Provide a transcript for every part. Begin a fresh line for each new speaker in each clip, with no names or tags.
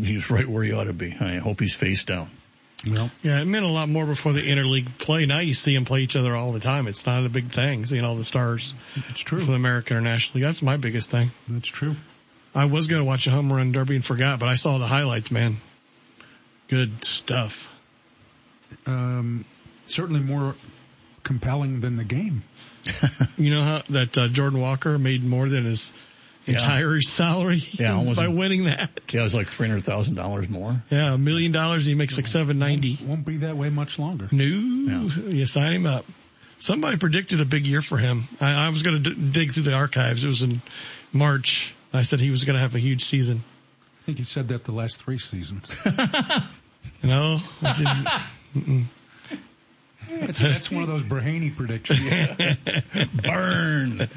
he's right where he ought to be. I hope he's face down.
Well,
yeah, it meant a lot more before the interleague play. Now you see them play each other all the time. It's not a big thing, seeing all the stars.
It's true.
For the American or National League. That's my biggest thing.
That's true.
I was going to watch a home run derby and forgot, but I saw the highlights, man. Good stuff.
Certainly more compelling than the game.
You know how that Jordan Walker made more than his entire salary by winning that?
Yeah, it was like $300,000 more.
Yeah, $1 million. He makes like $790.
Won't be that way much longer.
No, you sign him up. Somebody predicted a big year for him. I was going to dig through the archives. It was in March. I said he was going to have a huge season.
I think you said that the last 3 seasons.
No, I didn't.
That's one of those Brahaney predictions.
Burn.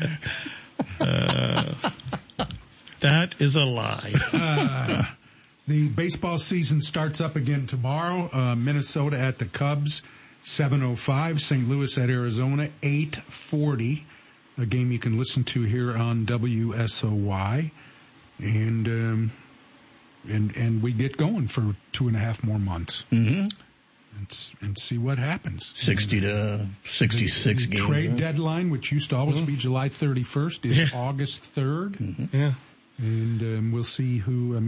That is a lie. The baseball season starts up again tomorrow. Minnesota at the Cubs, 7:05. St. Louis at Arizona, 8:40. A game you can listen to here on WSOY. And we get going for 2.5 more months.
Mm-hmm.
And see what happens.
60 to 66 games.
Trade deadline, which used to always be July 31st, is August 3rd.
Mm-hmm.
Yeah.
And we'll see who,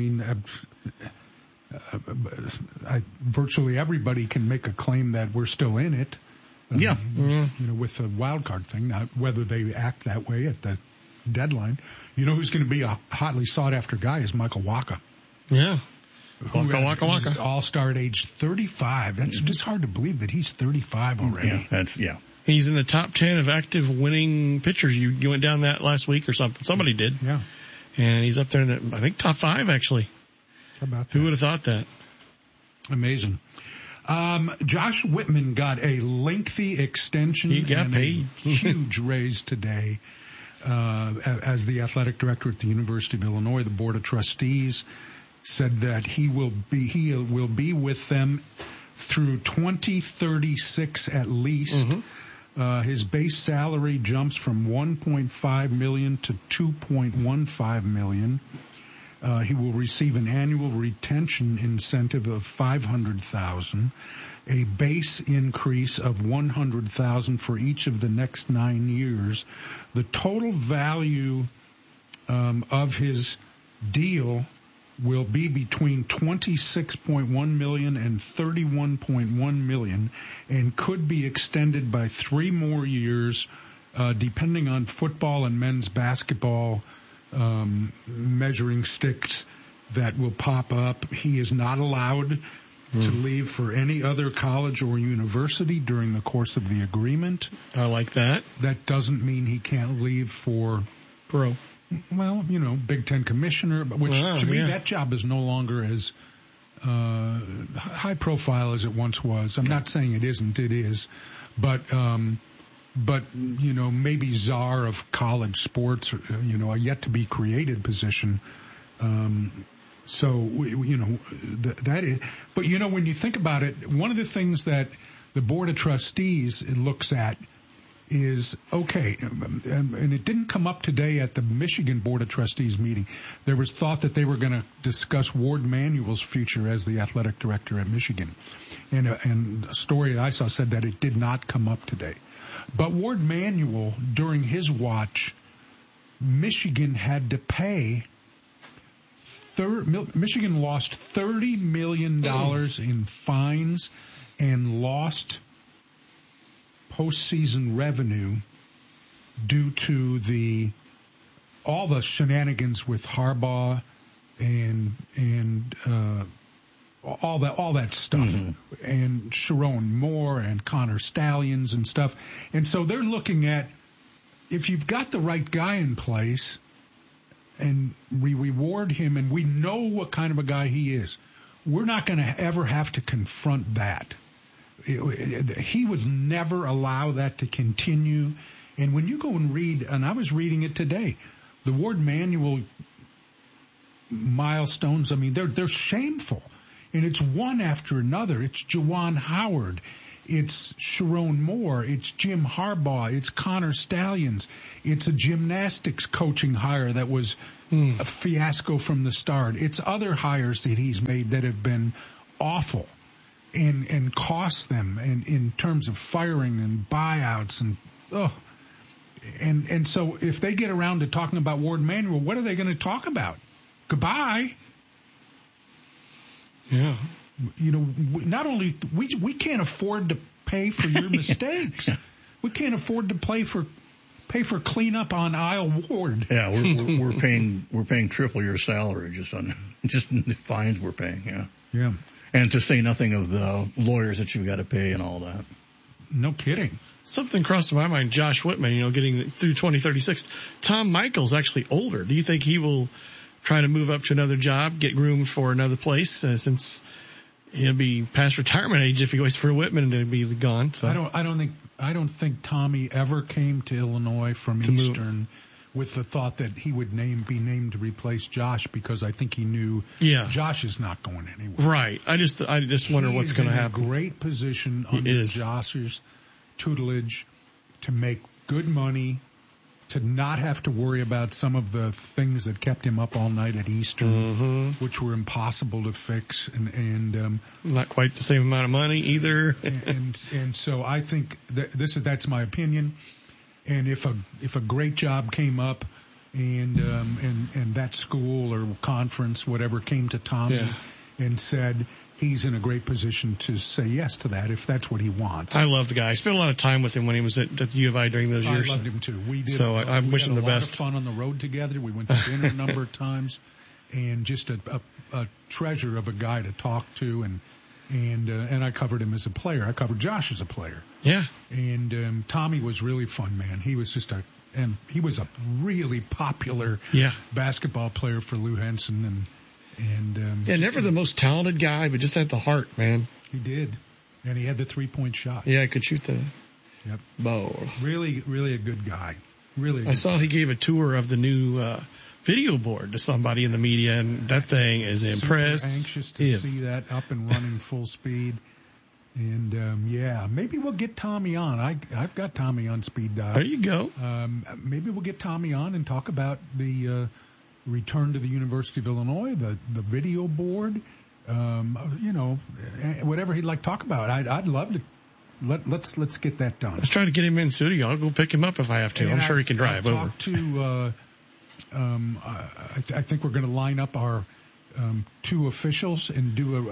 virtually everybody can make a claim that we're still in it. With the wild card thing, not whether they act that way at the deadline. You know who's going to be a hotly sought after guy is Michael Wacha.
Yeah. Waka.
All-star at age 35. That's just hard to believe that he's 35 already.
He's in the top 10 of active winning pitchers. You went down that last week or something. Somebody did.
Yeah.
And he's up there in the, I think, top 5 actually.
How about that?
Who would have thought that?
Amazing. Josh Whitman got a lengthy extension.
He got paid.
A huge raise today. As the athletic director at the University of Illinois, the Board of Trustees said that he will be with them through 2036 at least. Mm-hmm. His base salary jumps from $1.5 million to $2.15 million. He will receive an annual retention incentive of $500,000, a base increase of $100,000 for each of the next 9 years. The total value of his deal will be between $26.1 million and $31.1 million, and could be extended by 3 more years, depending on football and men's basketball measuring sticks that will pop up. He is not allowed to leave for any other college or university during the course of the agreement.
I like that.
That doesn't mean he can't leave for
pro.
Well, Big Ten commissioner, which to me that job is no longer as high profile as it once was. I'm not saying it isn't; it is, but maybe czar of college sports, a yet to be created position. That is. But when you think about it, one of the things that the Board of Trustees looks at is, okay, and it didn't come up today at the Michigan Board of Trustees meeting. There was thought that they were going to discuss Ward Manuel's future as the athletic director at Michigan. And a story that I saw said that it did not come up today. But Ward Manuel, during his watch, Michigan had to pay Michigan lost $30 million in fines and lost postseason revenue due to all the shenanigans with Harbaugh and all that stuff, and Sharon Moore and Connor Stallions and stuff. And so they're looking at, if you've got the right guy in place and we reward him and we know what kind of a guy he is, we're not going to ever have to confront that. He would never allow that to continue. And when you go and read, and I was reading it today, the Ward Manuel milestones, they're shameful. And it's one after another. It's Juwan Howard. It's Sharon Moore. It's Jim Harbaugh. It's Connor Stallions. It's a gymnastics coaching hire that was a fiasco from the start. It's other hires that he's made that have been awful and cost them in terms of firing and buyouts and so if they get around to talking about Ward Manuel, what are they going to talk about? Goodbye.
Yeah.
You know, not only we can't afford to pay for your mistakes. We can't afford to pay for cleanup on Isle Ward.
Yeah, we're paying triple your salary just in the fines we're paying. Yeah.
Yeah.
And to say nothing of the lawyers that you've got to pay and all that.
No kidding.
Something crossed my mind, Josh Whitman, getting through 2036. Tom Michael's actually older. Do you think he will try to move up to another job, get groomed for another place, since he'll be past retirement age if he waits for Whitman and he'll be gone? So
I don't think Tommy ever came to Illinois from Eastern with the thought that he would be named to replace Josh, because I think he knew Josh is not going anywhere.
Right. I just wonder what's going to happen.
He's in a great position under Josh's tutelage to make good money, to not have to worry about some of the things that kept him up all night at Eastern, which were impossible to fix, and
not quite the same amount of money either.
and so I think that's my opinion. And if a great job came up, and that school or conference, whatever, came to Tommy and said he's in a great position to say yes to that if that's what he wants.
I love the guy. I spent a lot of time with him when he was at the U of I during those years.
I loved him too. We did.
So I wish him the best.
We had a lot of fun on the road together. We went to dinner a number of times, and just a treasure of a guy to talk to. And I covered him as a player. I covered Josh as a player.
Yeah.
And Tommy was really fun, man. He was he was a really popular basketball player for Lou Henson,
never the most talented guy, but just had the heart, man.
He did, and he had the 3-point shot.
Yeah, I could shoot the ball.
Really, really a good guy. Really.
I saw he gave a tour of the new video board to somebody in the media, and that thing is impressive.
Anxious to see that up and running full speed. And maybe we'll get Tommy on. I've got Tommy on speed dial.
There you go.
Maybe we'll get Tommy on and talk about the return to the University of Illinois, the video board, whatever he'd like to talk about. I'd love to. Let's get that done.
Let's try to get him in studio. I'll go pick him up if I have to. I'm sure he can drive over.
I think we're going to line up our two officials and do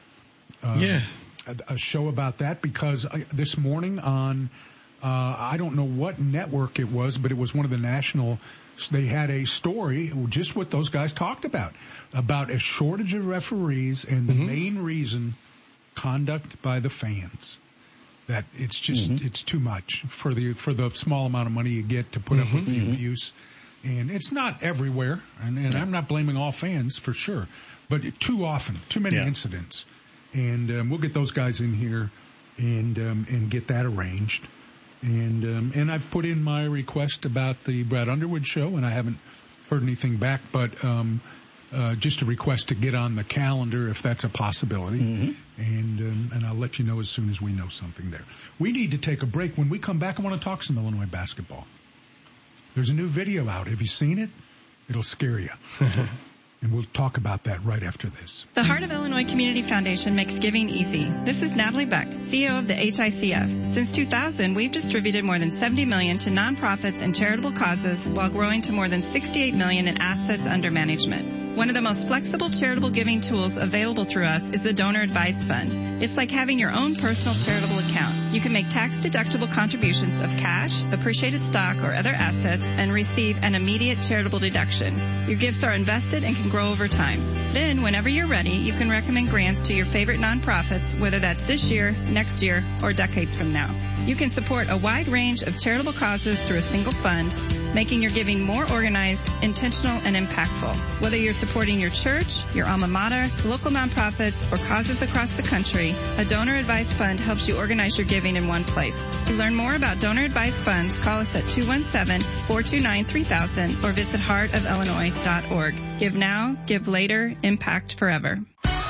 a show about that, because this morning on I don't know what network it was, but it was one of the national. They had a story, just what those guys talked about a shortage of referees, and the main reason, conduct by the fans. That it's just it's too much for the small amount of money you get to put up with the abuse. And it's not everywhere, and I'm not blaming all fans for sure, but too often, too many incidents. And we'll get those guys in here and get that arranged. And I've put in my request about the Brad Underwood show, and I haven't heard anything back, but just a request to get on the calendar if that's a possibility. And I'll let you know as soon as we know something there. We need to take a break. When we come back, I want to talk some Illinois basketball. There's a new video out. Have you seen it? It'll scare you. And we'll talk about that right after this.
The Heart of Illinois Community Foundation makes giving easy. This is Natalie Beck, CEO of the HICF. Since 2000, we've distributed more than $70 million to nonprofits and charitable causes while growing to more than $68 million in assets under management. One of the most flexible charitable giving tools available through us is the Donor Advice Fund. It's like having your own personal charitable account. You can make tax-deductible contributions of cash, appreciated stock, or other assets and receive an immediate charitable deduction. Your gifts are invested and can grow over time. Then, whenever you're ready, you can recommend grants to your favorite nonprofits, whether that's this year, next year, or decades from now. You can support a wide range of charitable causes through a single fund, making your giving more organized, intentional, and impactful. Whether you're supporting your church, your alma mater, local nonprofits, or causes across the country, a Donor Advice Fund helps you organize your giving in one place. To learn more about Donor Advice Funds, call us at 217-429-3000 or visit heartofillinois.org. Give now, give later, impact forever.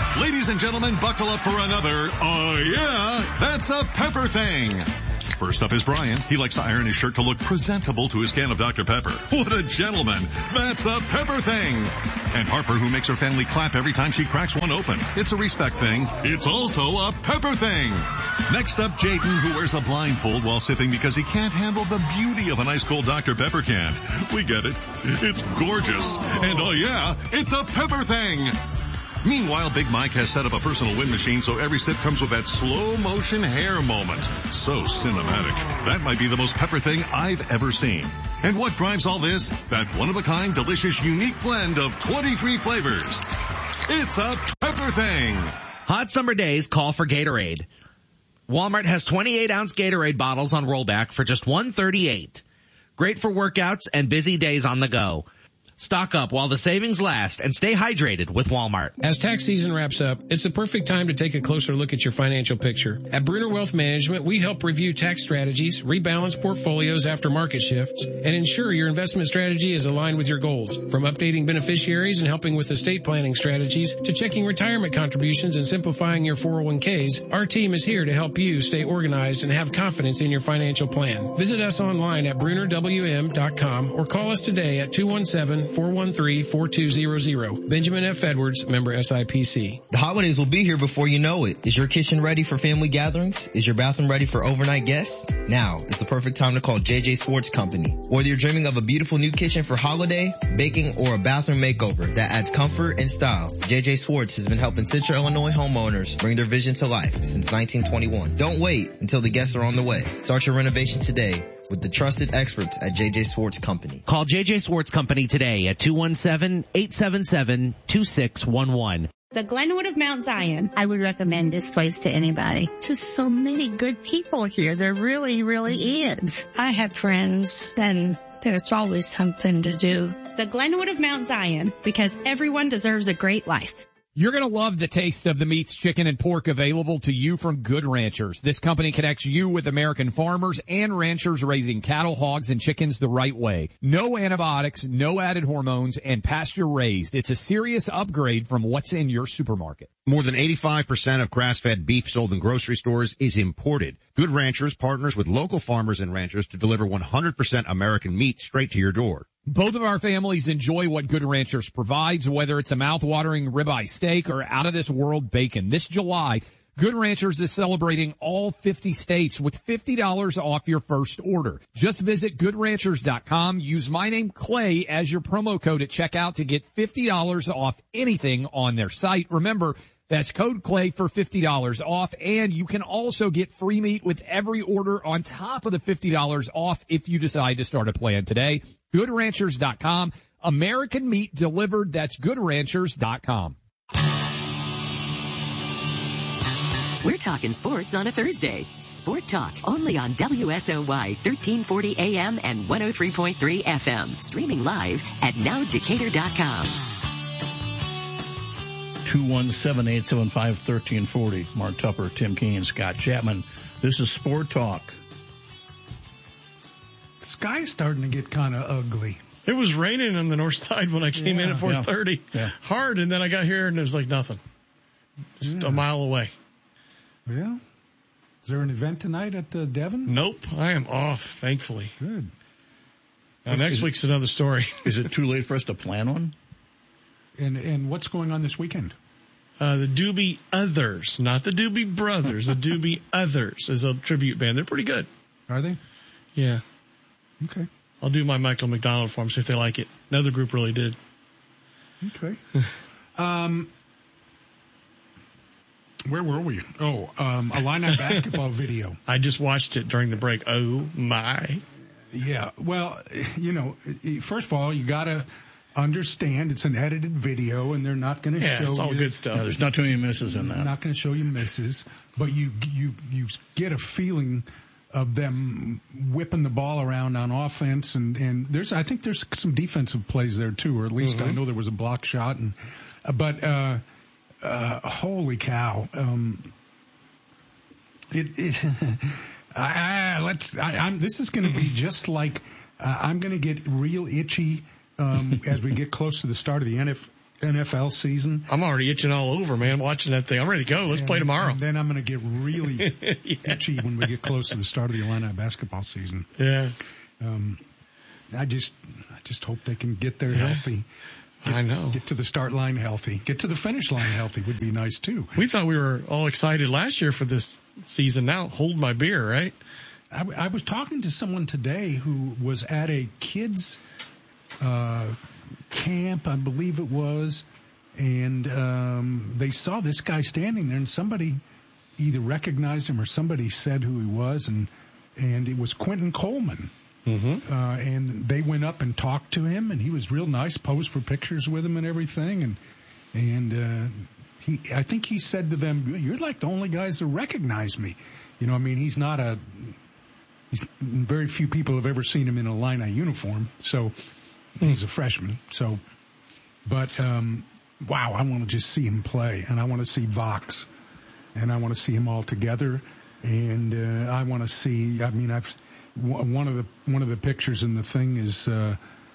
Ladies and gentlemen, buckle up for another, oh yeah, that's a pepper thing. First up is Brian. He likes to iron his shirt to look presentable to his can of Dr. Pepper. What a gentleman. That's a pepper thing. And Harper, who makes her family clap every time she cracks one open. It's a respect thing. It's also a pepper thing. Next up, Jaden, who wears a blindfold while sipping because he can't handle the beauty of an ice cold Dr. Pepper can. We get it. It's gorgeous. And oh yeah, it's a pepper thing. Meanwhile, Big Mike has set up a personal wind machine so every sip comes with that slow motion hair moment. So cinematic. That might be the most pepper thing I've ever seen. And what drives all this? That one-of-a-kind, delicious, unique blend of 23 flavors. It's a pepper thing.
Hot summer days call for Gatorade. Walmart has 28-ounce Gatorade bottles on rollback for just $1.38. Great for workouts and busy days on the go. Stock up while the savings last and stay hydrated with Walmart.
As tax season wraps up, it's the perfect time to take a closer look at your financial picture. At Bruner Wealth Management, we help review tax strategies, rebalance portfolios after market shifts, and ensure your investment strategy is aligned with your goals. From updating beneficiaries and helping with estate planning strategies to checking retirement contributions and simplifying your 401ks, our team is here to help you stay organized and have confidence in your financial plan. Visit us online at BrunerWM.com or call us today at 217-413-4200. Benjamin F. Edwards, member SIPC.
The holidays will be here before you know it. Is your kitchen ready for family gatherings? Is your bathroom ready for overnight guests? Now is the perfect time to call JJ Swartz Company. Whether you're dreaming of a beautiful new kitchen for holiday, baking, or a bathroom makeover that adds comfort and style, JJ Swartz has been helping Central Illinois homeowners bring their vision to life since 1921. Don't wait until the guests are on the way. Start your renovation today with the trusted experts at JJ Swartz Company.
Call JJ Swartz Company today at 217-877-2611.
The Glenwood of Mount Zion. I would recommend this place to anybody. Just so many good people here. There really, really is. I have friends and there's always something to do. The Glenwood of Mount Zion, because everyone deserves a great life.
You're going to love the taste of the meats, chicken, and pork available to you from Good Ranchers. This company connects you with American farmers and ranchers raising cattle, hogs, and chickens the right way. No antibiotics, no added hormones, and pasture raised. It's a serious upgrade from what's in your supermarket.
More than 85% of grass-fed beef sold in grocery stores is imported. Good Ranchers partners with local farmers and ranchers to deliver 100% American meat straight to your door.
Both of our families enjoy what Good Ranchers provides, whether it's a mouth-watering ribeye steak or out-of-this-world bacon. This July, Good Ranchers is celebrating all 50 states with $50 off your first order. Just visit GoodRanchers.com. Use my name, Clay, as your promo code at checkout to get $50 off anything on their site. Remember, that's code Clay for $50 off, and you can also get free meat with every order on top of the $50 off if you decide to start a plan today. GoodRanchers.com. American meat delivered. That's GoodRanchers.com.
We're talking sports on a Thursday. Sport Talk, only on WSOY 1340 AM and 103.3 FM. Streaming live at NowDecatur.com.
217-875-1340. Mark Tupper, Tim Keene, Scott Chapman. This is Sport Talk.
The sky's starting to get kind of ugly.
It was raining on the north side when I came in at 4:30.
Yeah.
Hard, and then I got here and it was like nothing. Just a mile away.
Yeah. Is there an event tonight at Devon?
Nope. I am off, thankfully.
Good.
Next week's another story.
Is it too late for us to plan one?
And what's going on this weekend?
The Doobie Others, not the Doobie Brothers. The Doobie Others is a tribute band. They're pretty good.
Are they?
Yeah.
Okay.
I'll do my Michael McDonald for them, see if they like it. Another group really did.
Okay. Where were we? Oh, Illini basketball video.
I just watched it during the break. Oh, my.
Yeah. Well, first of all, you got to understand it's an edited video, and they're not going to show
it's all good stuff.
Yeah, there's not too many misses in that.
They're not going to show you misses, but you get a feeling of them whipping the ball around on offense, and I think there's some defensive plays there too, or at least I know there was a block shot, but holy cow, this is going to be just like I'm going to get real itchy as we get close to the start of the NFL season.
I'm already itching all over, man, watching that thing. I'm ready to go. Let's play tomorrow.
And then I'm going to get really itchy when we get close to the start of the Illini basketball season.
Yeah.
I just hope they can get there healthy.
I know.
Get to the start line healthy. Get to the finish line healthy would be nice too.
We thought we were all excited last year for this season. Now hold my beer, right?
I was talking to someone today who was at a kids camp, I believe it was, and they saw this guy standing there, and somebody either recognized him or somebody said who he was, and it was Quentin Coleman.
Mm-hmm.
And they went up and talked to him, and he was real nice, posed for pictures with him and everything, and I think he said to them, "You're like the only guys that recognize me." You know, I mean, very few people have ever seen him in a Illini uniform, so he's a freshman. So, but wow, I want to just see him play, and I want to see Vox, and I want to see him all together, and I want to see. I mean, one of the pictures in the thing is a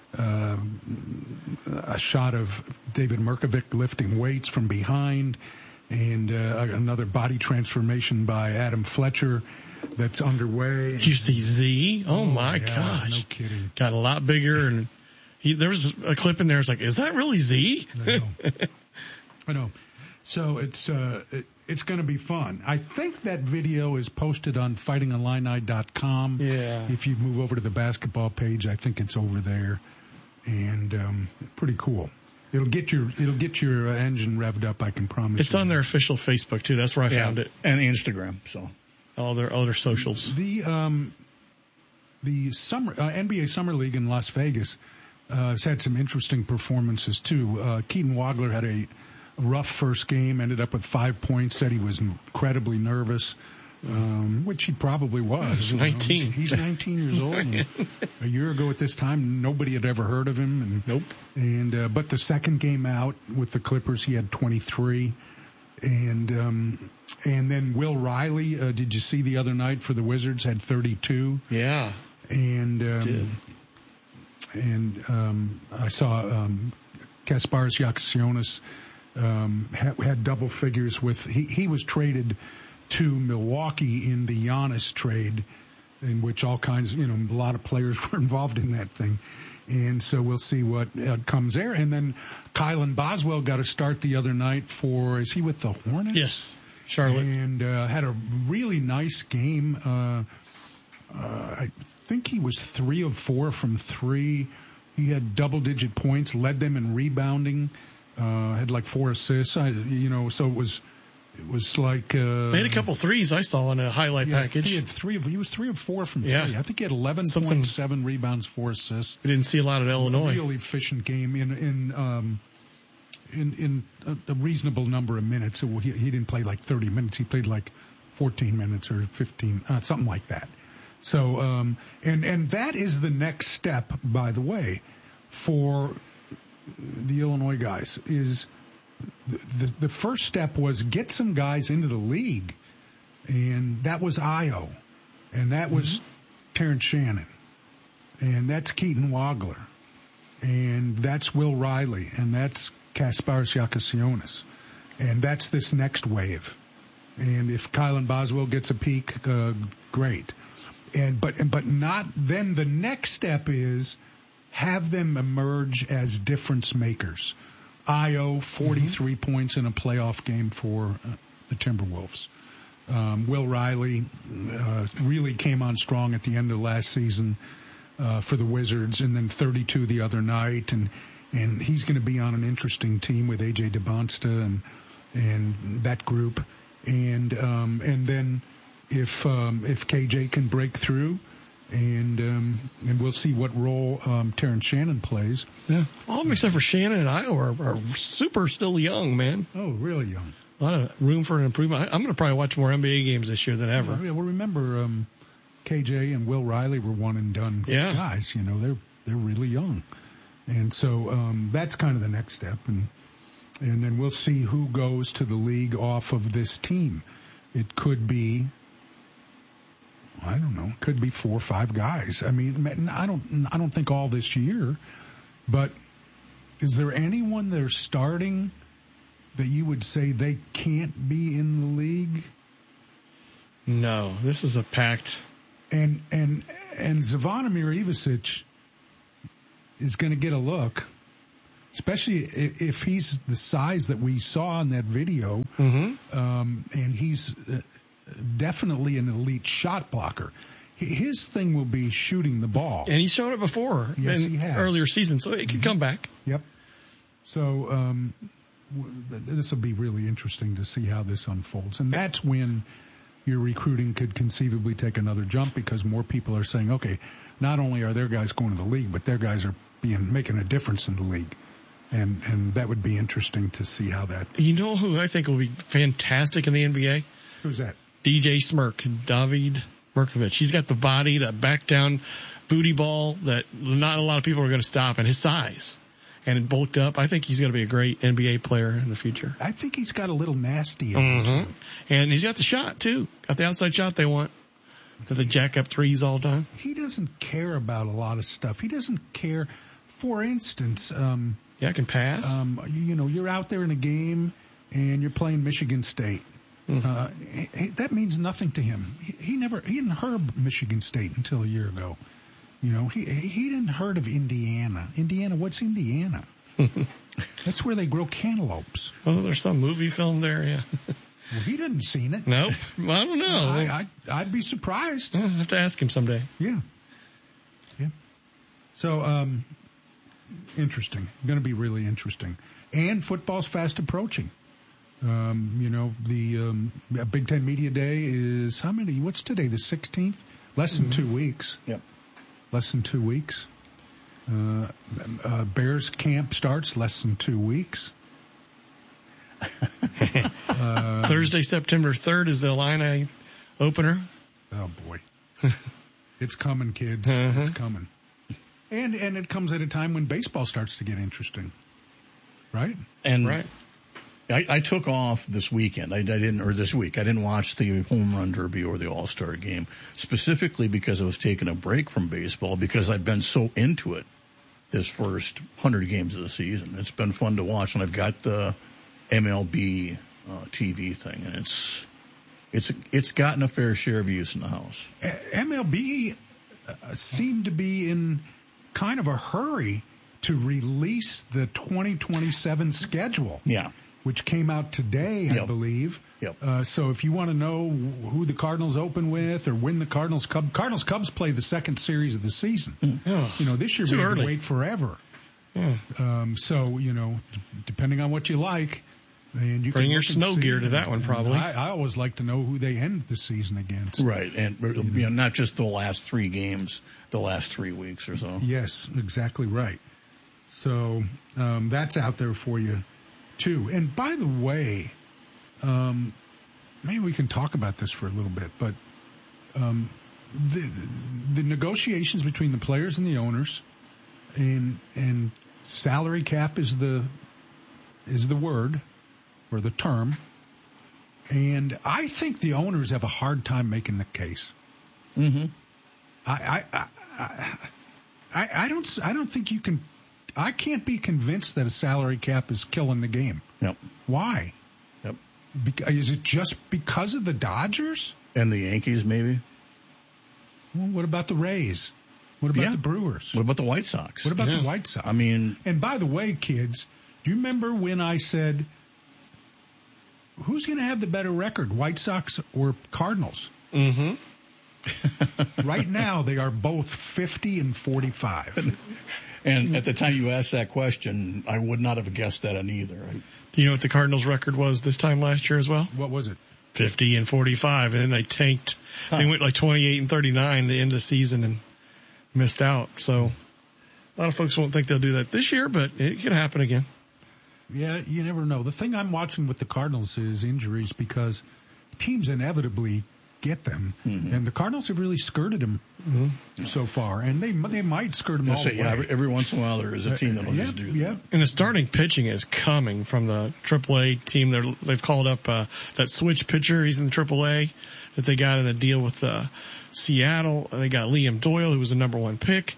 shot of David Merkovic lifting weights from behind, and another body transformation by Adam Fletcher that's underway.
You see Z? Oh my
yeah,
gosh.
No kidding.
Got a lot bigger, and there was a clip in there. It's like, is that really Z?
I know. So it's going to be fun. I think that video is posted on fightingillini.com.
Yeah.
If you move over to the basketball page, I think it's over there, and pretty cool. It'll get your engine revved up. I can promise.
It's on their official Facebook too. That's where I found it,
and Instagram. So
all their socials.
The summer NBA Summer League in Las Vegas has had some interesting performances too. Keaton Wagler had a rough first game, ended up with 5 points, said he was incredibly nervous, which he probably was.
He's 19.
He's 19 years old. And a year ago at this time, nobody had ever heard of him. And,
nope.
And but the second game out with the Clippers, he had 23. And then Will Riley, did you see the other night for the Wizards, had 32.
Yeah.
And I saw Kasparis Giacosionis had double figures with he was traded to Milwaukee in the Giannis trade, in which all kinds, a lot of players were involved in that thing. And so we'll see what comes there. And then Kylan Boswell got a start the other night is he with the Hornets?
Yes, Charlotte.
And had a really nice game. I think he was 3 of 4 from 3. He had double-digit points, led them in rebounding, had like 4 assists. So it was like
made a couple threes I saw in a highlight package.
He was 3 of 4 from 3.
Yeah.
I think he had 11.7 rebounds, 4 assists.
We didn't see a lot of Illinois.
A really efficient game in a reasonable number of minutes. So he didn't play like 30 minutes. He played like 14 minutes or 15, something like that. So, and that is the next step, by the way, for the Illinois guys. Is the first step was get some guys into the league, and that was Io, and that was Terrence Shannon, and that's Keaton Wagler, and that's Will Riley, and that's Kasparis Giacosionis, and that's this next wave. And if Kylan Boswell gets a peak, great. But not then. The next step is have them emerge as difference makers. Io 43 points in a playoff game for the Timberwolves. Will Riley really came on strong at the end of last season for the Wizards, and then 32 the other night, and he's going to be on an interesting team with AJ DeBonsta and that group, and then. If KJ can break through, and we'll see what role Terrence Shannon plays.
Yeah, all of them except for Shannon and Io are super still young, man.
Oh, really young.
A lot of room for an improvement. I'm going to probably watch more NBA games this year than ever.
Yeah, well, remember KJ and Will Riley were one and done guys. They're really young, and so that's kind of the next step, and then we'll see who goes to the league off of this team. It could be. I don't know. Could be 4 or 5 guys. I mean, I don't think all this year, but Is there anyone they're starting that you would say they can't be in the league?
No, this is a packed.
And Zvonimir Ivicic is going to get a look, especially if he's the size that we saw in that video. And he's definitely an elite shot blocker. His thing will be shooting the ball.
And he's shown it before in earlier seasons, so it can come back.
Yep. So this will be really interesting to see how this unfolds. And that's when your recruiting could conceivably take another jump, because more people are saying, okay, not only are their guys going to the league, but their guys are making a difference in the league. And that would be interesting to see how that.
You know who I think will be fantastic in the NBA?
Who's that?
DJ Smirk, David Mirkovic. He's got the body, that back down booty ball that not a lot of people are going to stop, and his size. And bulked up. I think he's going to be a great NBA player in the future.
I think he's got a little nasty in him.
And he's got the shot, too. Got the outside shot they want. Got the jack-up threes all the time.
He doesn't care about a lot of stuff. He doesn't care. For instance,
I can pass.
You're out there in a game and you're playing Michigan State. That means nothing to him. He hadn't heard of Michigan State until a year ago. He didn't heard of Indiana. What's Indiana? That's where they grow cantaloupes.
Oh, there's some movie film there, yeah.
Well, he didn't seen it.
Nope. I don't know.
I'd be surprised.
I'll have to ask him someday.
Yeah. So, interesting. Going to be really interesting. And football's fast approaching. The Big Ten Media Day is how many? What's today? The 16th? Less than 2 weeks.
Yep.
Less than 2 weeks. Bears camp starts less than 2 weeks.
Thursday, September 3rd is the Illini opener.
Oh boy. It's coming, kids. It's coming. And it comes at a time when baseball starts to get interesting. Right?
Right. I took off this weekend. This week. I didn't watch the home run derby or the All-Star game, specifically because I was taking a break from baseball because I've been so into it this first 100 games of the season. It's been fun to watch, and I've got the MLB TV thing, and it's gotten a fair share of use in the house.
MLB seemed to be in kind of a hurry to release the 2027 schedule.
Yeah.
Which came out today, I believe.
Yep.
So if you want to know who the Cardinals open with or when the Cubs play the second series of the season. This year we have to wait forever. So, depending on what you like, and you
bring
can
your snow gear to that one probably.
I always like to know who they end the season against.
Right. And not just the last 3 games, the last 3 weeks or so.
Yes, exactly right. So, that's out there for you too. And by the way, maybe we can talk about this for a little bit, but the negotiations between the players and the owners, and salary cap is the word or the term, and I think the owners have a hard time making the case.
Mm-hmm.
I don't think you can. I can't be convinced that a salary cap is killing the game.
Yep.
Why?
Yep.
Is it just because of the Dodgers?
And the Yankees, maybe?
Well, what about the Rays? What about the Brewers?
What about the White Sox?
What about the White Sox?
I mean...
And by the way, kids, do you remember when I said, who's going to have the better record, White Sox or Cardinals?
Mm-hmm.
Right now, they are both 50 and 45.
And at the time you asked that question, I would not have guessed that on either.
Do you know what the Cardinals' record was this time last year as well?
What was it?
50 and 45, and then they tanked. They went like 28 and 39 the end of the season and missed out. So a lot of folks won't think they'll do that this year, but it can happen again.
Yeah, you never know. The thing I'm watching with the Cardinals is injuries, because teams inevitably get them, and the Cardinals have really skirted them so far, and they might skirt them all the way.
Yeah, every once in a while there is a team that'll just do that.
Yeah.
And the starting pitching is coming from the AAA team. They've called up that switch pitcher. He's in the AAA that they got in a deal with Seattle. They got Liam Doyle, who was the number 1 pick.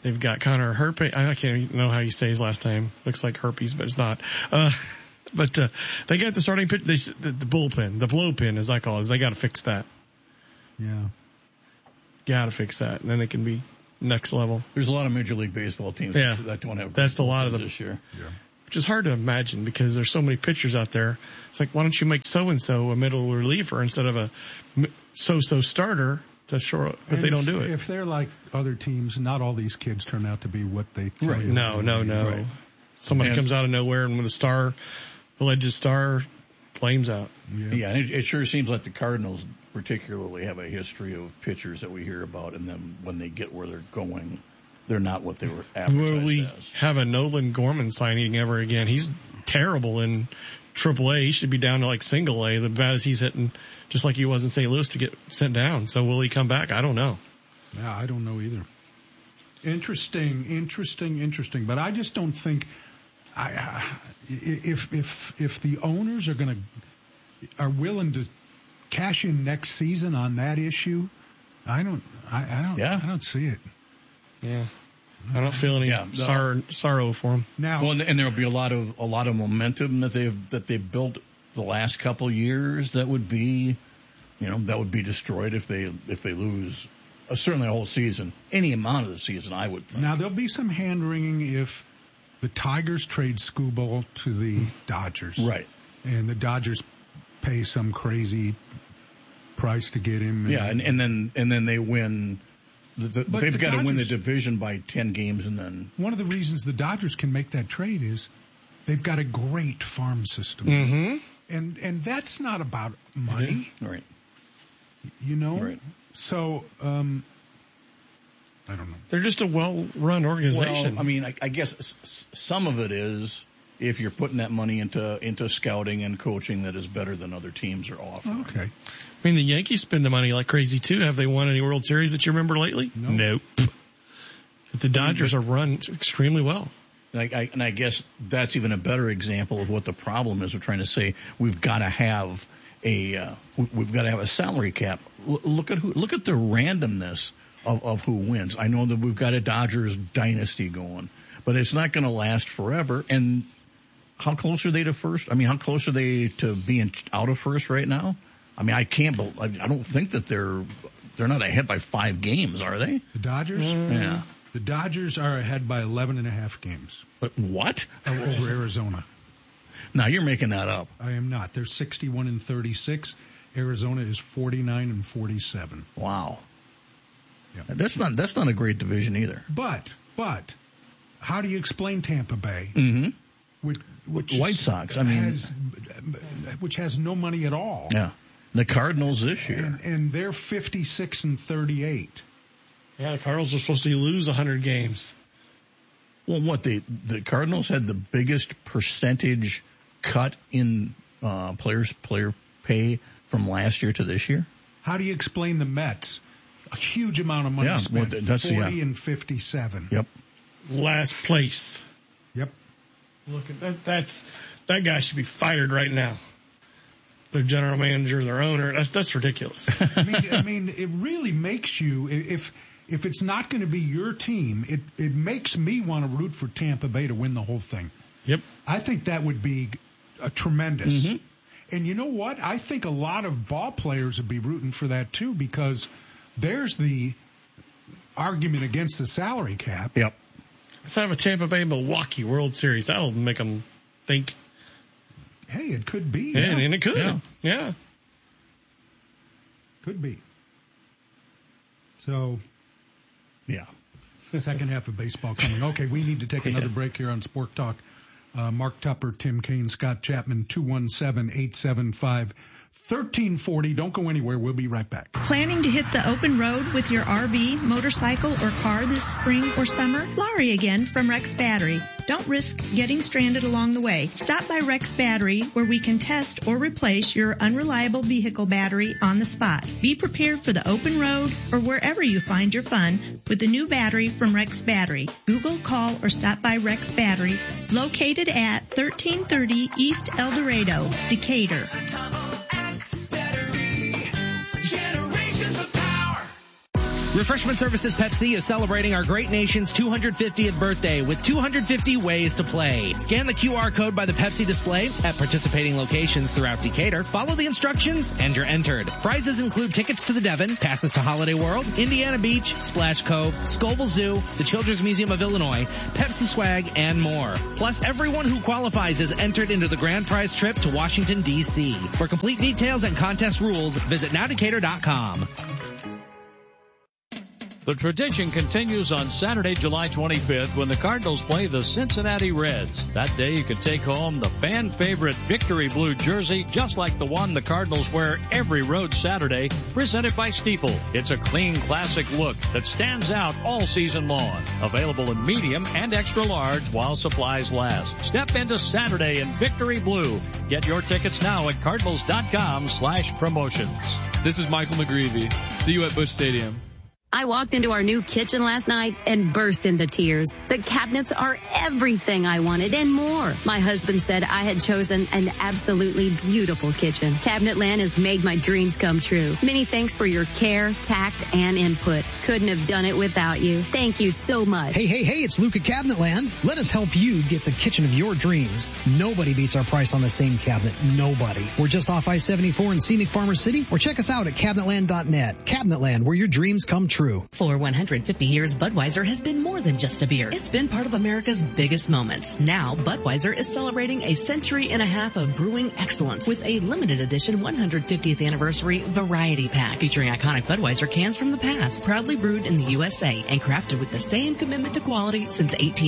They've got Connor Herpes. I can't even know how you say his last name. Looks like herpes, but it's not. But they got the starting pitch. The bullpen, the blowpen, as I call it. They got to fix that.
Yeah.
Got to fix that, and then they can be next level.
There's a lot of Major League Baseball teams that don't have.
That's a lot of them
this year.
Yeah.
Which is hard to imagine because there's so many pitchers out there. It's like, why don't you make so-and-so a middle reliever instead of a so-so starter? But they don't do it.
If they're like other teams, not all these kids turn out to be what they tell you.
No. Right. Somebody comes out of nowhere and with a alleged star, flames out.
Yeah, and it sure seems like the Cardinals particularly have a history of pitchers that we hear about, and then when they get where they're going, they're not what they were advertised
Will we
as.
have a Nolan Gorman signing ever again? He's terrible in AAA. He should be down to like single A, the bad as he's hitting, just like he was in St. Louis to get sent down. So will he come back? I don't know.
Yeah, I don't know either. Interesting. But I just don't think if the owners are willing to cash in next season on that issue, I don't see it.
Yeah. I don't feel any sorrow for him.
Now,
and there'll be a lot of momentum that they've built the last couple years that would be destroyed if they lose certainly a whole season, any amount of the season, I would think.
Now there'll be some hand wringing if the Tigers trade Skubal to the Dodgers,
right?
And the Dodgers pay some crazy price to get him.
And then they win. They've got to win the division by 10 games, and then
one of the reasons the Dodgers can make that trade is they've got a great farm system, and that's not about money,
right?
Right. So I don't know.
They're just a well-run organization.
Well, I mean, I guess some of it is if you're putting that money into scouting and coaching that is better than other teams are offering.
Okay.
I mean, the Yankees spend the money like crazy too. Have they won any World Series that you remember lately? Nope. But the Dodgers are run extremely well.
And I guess that's even a better example of what the problem is. We're trying to say we've got to have a salary cap. Look at the randomness of who wins. I know that we've got a Dodgers dynasty going, but it's not going to last forever. And how close are they to first? I mean, how close are they to being out of first right now? I mean, I don't think that they're not ahead by 5 games, are they?
The Dodgers?
Yeah.
The Dodgers are ahead by 11.5 games.
But what?
Over Arizona.
Now you're making that up.
I am not. They're 61-36. Arizona is 49-47.
Wow.
Yep.
That's not a great division either.
But how do you explain Tampa Bay?
Mm-hmm.
Which
White Sox,
which has no money at all.
Yeah. The Cardinals this year.
And they're 56-38.
Yeah, the Cardinals are supposed to lose 100 games.
Well, the Cardinals had the biggest percentage cut in player pay from last year to this year.
How do you explain the Mets? A huge amount of money spent. 40-57.
Yep.
Last place.
Yep.
Look at that guy should be fired right now. Their general manager, their owner. That's ridiculous.
I mean, it really makes you if it's not going to be your team, it makes me want to root for Tampa Bay to win the whole thing.
Yep.
I think that would be tremendous.
Mm-hmm.
And you know what? I think a lot of ball players would be rooting for that too, because there's the argument against the salary cap.
Yep.
Let's have a Tampa Bay Milwaukee World Series. That'll make them think.
Hey, it could be.
Yeah. And it could. Yeah.
Could be. So.
Yeah.
Second half of baseball coming. Okay, we need to take another break here on Sport Talk. Mark Tupper, Tim Kaine, Scott Chapman, 217-875-1340. Don't go anywhere. We'll be right back.
Planning to hit the open road with your RV, motorcycle, or car this spring or summer? Laurie again from Rex Battery. Don't risk getting stranded along the way. Stop by Rex Battery, where we can test or replace your unreliable vehicle battery on the spot. Be prepared for the open road or wherever you find your fun with the new battery from Rex Battery. Google, call, or stop by Rex Battery, located at 1330 East El Dorado, Decatur.
Refreshment Services Pepsi is celebrating our great nation's 250th birthday with 250 ways to play. Scan the QR code by the Pepsi display at participating locations throughout Decatur. Follow the instructions and you're entered. Prizes include tickets to the Devon, passes to Holiday World, Indiana Beach, Splash Cove, Scoville Zoo, the Children's Museum of Illinois, Pepsi swag, and more. Plus, everyone who qualifies is entered into the grand prize trip to Washington, D.C. For complete details and contest rules, visit nowdecatur.com.
The tradition continues on Saturday, July 25th when the Cardinals play the Cincinnati Reds. That day you can take home the fan favorite Victory Blue jersey, just like the one the Cardinals wear every road Saturday, presented by Stiefel. It's a clean, classic look that stands out all season long. Available in medium and extra large while supplies last. Step into Saturday in Victory Blue. Get your tickets now at cardinals.com/promotions.
This is Michael McGreevy. See you at Busch Stadium.
I walked into our new kitchen last night and burst into tears. The cabinets are everything I wanted and more. My husband said I had chosen an absolutely beautiful kitchen. Cabinetland has made my dreams come true. Many thanks for your care, tact, and input. Couldn't have done it without you. Thank you so much.
Hey, it's Luke at Cabinetland. Let us help you get the kitchen of your dreams. Nobody beats our price on the same cabinet. Nobody. We're just off I-74 in scenic Farmer City, or check us out at cabinetland.net. Cabinetland, where your dreams come true.
For 150 years, Budweiser has been more than just a beer. It's been part of America's biggest moments. Now, Budweiser is celebrating a century and a half of brewing excellence with a limited edition 150th anniversary variety pack featuring iconic Budweiser cans from the past, proudly brewed in the USA and crafted with the same commitment to quality since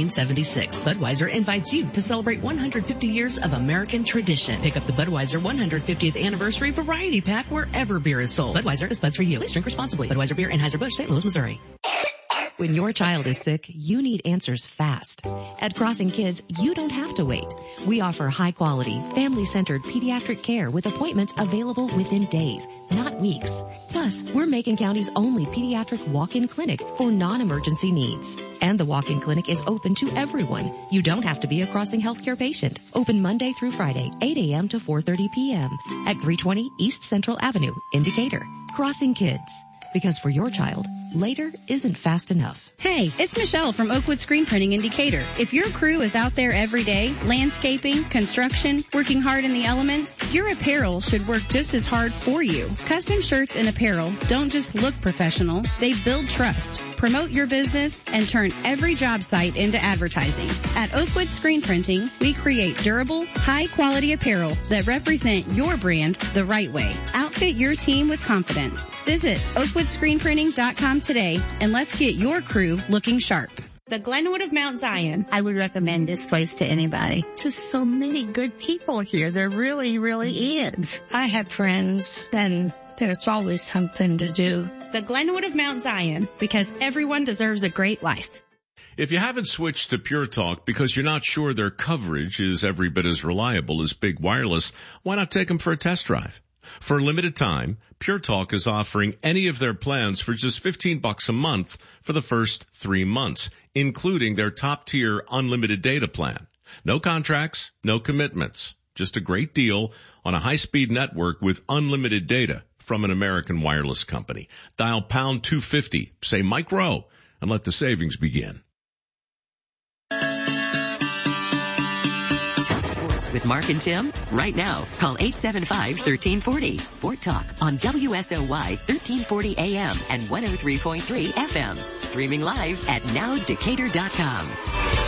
1876. Budweiser invites you to celebrate 150 years of American tradition. Pick up the Budweiser 150th anniversary variety pack wherever beer is sold. Budweiser is Bud for you. Please drink responsibly. Budweiser Beer, Anheuser-Busch, St. Louis, Missouri.
When your child is sick, you need answers fast. At Crossing Kids, you don't have to wait. We offer high-quality, family-centered pediatric care with appointments available within days, not weeks. Plus, we're Macon County's only pediatric walk-in clinic for non-emergency needs. And the walk-in clinic is open to everyone. You don't have to be a Crossing Healthcare patient. Open Monday through Friday, 8 a.m. to 4:30 p.m. at 320 East Central Avenue in Decatur. Crossing Kids. Because for your child, later isn't fast enough.
Hey, it's Michelle from Oakwood Screen Printing in Decatur. If your crew is out there every day, landscaping, construction, working hard in the elements, your apparel should work just as hard for you. Custom shirts and apparel don't just look professional, they build trust, promote your business, and turn every job site into advertising. At Oakwood Screen Printing, we create durable, high-quality apparel that represent your brand the right way. Outfit your team with confidence. Visit OakwoodScreenPrinting.com today and let's get your crew looking sharp.
The Glenwood of Mount Zion. I would recommend this place to anybody. Just so many good people here. There really, really is. I have friends and there's always something to do. The Glenwood of Mount Zion, because everyone deserves a great life.
If you haven't switched to Pure Talk because you're not sure their coverage is every bit as reliable as Big Wireless, why not take them for a test drive? For a limited time, Pure Talk is offering any of their plans for just $15 a month for the first 3 months, including their top-tier unlimited data plan. No contracts, no commitments. Just a great deal on a high-speed network with unlimited data from an American wireless company. Dial pound 250, say Mike Rowe, and let the savings begin.
With Mark and Tim? Right now, call 875-1340. Sport Talk on WSOY 1340 AM and 103.3 FM. Streaming live at nowdecatur.com.